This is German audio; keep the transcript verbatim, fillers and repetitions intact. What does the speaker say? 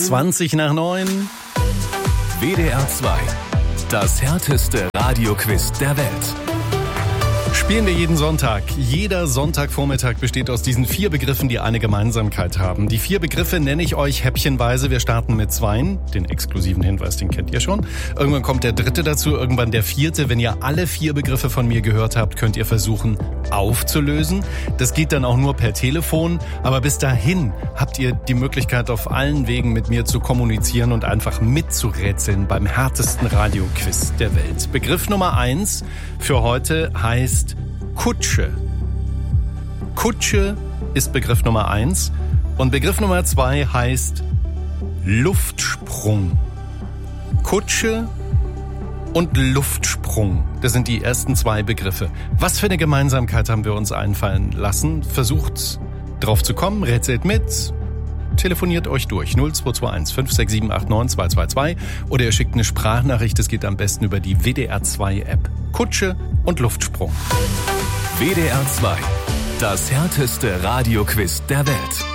zwanzig nach neun. W D R zwei. Das härteste Radioquiz der Welt. Spielen wir jeden Sonntag. Jeder Sonntagvormittag besteht aus diesen vier Begriffen, die eine Gemeinsamkeit haben. Die vier Begriffe nenne ich euch häppchenweise. Wir starten mit zweien. Den exklusiven Hinweis, den kennt ihr schon. Irgendwann kommt der dritte dazu, irgendwann der vierte. Wenn ihr alle vier Begriffe von mir gehört habt, könnt ihr versuchen aufzulösen. Das geht dann auch nur per Telefon. Aber bis dahin habt ihr die Möglichkeit, auf allen Wegen mit mir zu kommunizieren und einfach mitzurätseln beim härtesten Radioquiz der Welt. Begriff Nummer eins für heute heißt Kutsche. Kutsche ist Begriff Nummer eins und Begriff Nummer zwei heißt Luftsprung. Kutsche und Luftsprung, das sind die ersten zwei Begriffe. Was für eine Gemeinsamkeit haben wir uns einfallen lassen? Versucht drauf zu kommen, rätselt mit, telefoniert euch durch null zwei zwei eins fünf sechs sieben acht neun zwei zwei zwei oder ihr schickt eine Sprachnachricht, das geht am besten über die W D R zwei App. Kutsche und Luftsprung. W D R zwei. Das härteste Radioquiz der Welt.